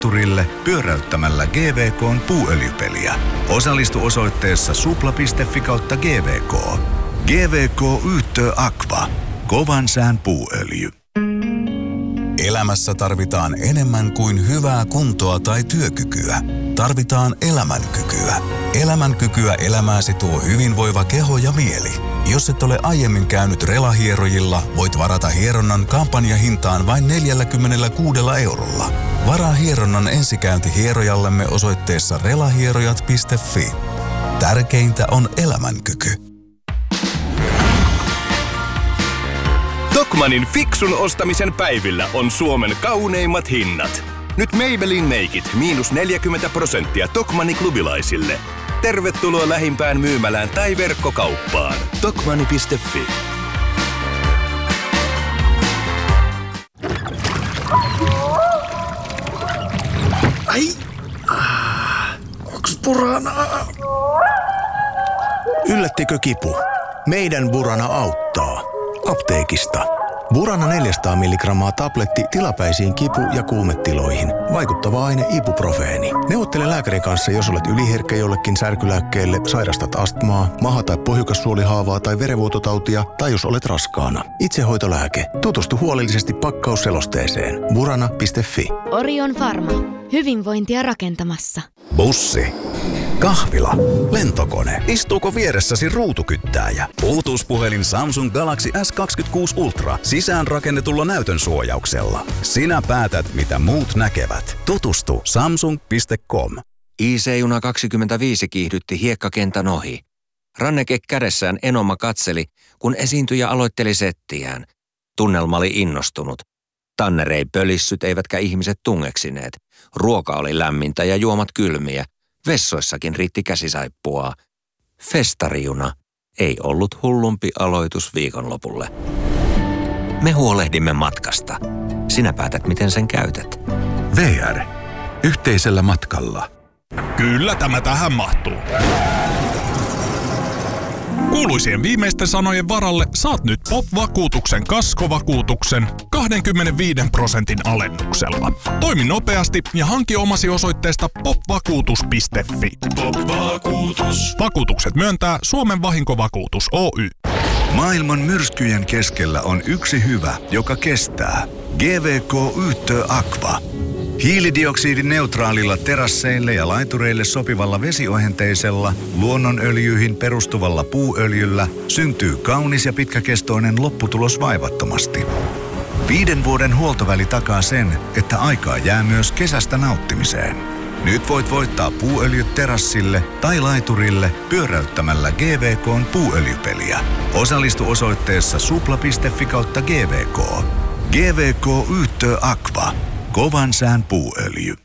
laiturille pyöräyttämällä GVK:n puuöljypeliä. Osallistu osoitteessa supla.fi/GVK. GVK Yhtö Aqua. Kovan sään puuöljy. Elämässä tarvitaan enemmän kuin hyvää kuntoa tai työkykyä. Tarvitaan elämänkykyä. Elämänkykyä elämääsi tuo hyvinvoiva keho ja mieli. Jos et ole aiemmin käynyt relahierojilla, voit varata hieronnan kampanjahintaan vain 46 €. Varaa hieronnan ensikäynti hierojallemme osoitteessa relahierojat.fi. Tärkeintä on elämänkyky. Tokmannin fiksun ostamisen päivillä on Suomen kauneimmat hinnat. Nyt Maybelline Make It -40% Tokmanni-klubilaisille. Tervetuloa lähimpään myymälään tai verkkokauppaan. Tokmanni.fi. Ai! Onks Buranaa? Yllättikö kipu? Meidän Burana auttaa. Apteekista. Burana 400 mg tabletti tilapäisiin kipu- ja kuumetiloihin. Vaikuttava aine ibuprofeeni. Neuvottele lääkärin kanssa, jos olet yliherkkä jollekin särkylääkkeelle, sairastat astmaa, maha- tai pohjukassuolihaavaa tai verenvuototautia, tai jos olet raskaana. Itsehoitolääke. Tutustu huolellisesti pakkausselosteeseen. Burana.fi. Orion Pharma. Hyvinvointia rakentamassa. Bussi. Kahvila. Lentokone. Istuuko vieressäsi ruutukyttääjä? Bluetooth-puhelin Samsung Galaxy S26 Ultra sisään rakennetulla näytön suojauksella. Sinä päätät, mitä muut näkevät. Tutustu samsung.com. IC-juna 25 kiihdytti hiekkakentän ohi. Ranneke kädessään Enoma katseli, kun esiintyjä aloitteli settiään. Tunnelma oli innostunut. Tanner ei pölissyt eivätkä ihmiset tungeksineet. Ruoka oli lämmintä ja juomat kylmiä. Vessoissakin riitti käsisaippua. Festarijuna ei ollut hullumpi aloitus viikonlopulle. Me huolehdimme matkasta. Sinä päätät, miten sen käytät. VR. Yhteisellä matkalla. Kyllä tämä tähän mahtuu. Kuuluisien viimeisten sanojen varalle saat nyt POP-vakuutuksen kaskovakuutuksen 25% alennuksella. Toimi nopeasti ja hanki omasi osoitteesta popvakuutus.fi. Pop-vakuutus. Vakuutukset myöntää Suomen vahinkovakuutus Oy. Maailman myrskyjen keskellä on yksi hyvä, joka kestää. GVK Yhtö Aqua. Hiilidioksidineutraalilla terasseille ja laitureille sopivalla vesiohenteisella, luonnonöljyihin perustuvalla puuöljyllä syntyy kaunis ja pitkäkestoinen lopputulos vaivattomasti. 5 vuoden huoltoväli takaa sen, että aikaa jää myös kesästä nauttimiseen. Nyt voit voittaa puuöljyt terassille tai laiturille pyöräyttämällä GVK:n puuöljypeliä. Osallistu osoitteessa supla.fi/GVK. GVK Yhtö Aqua. Kovan sään puuöljy.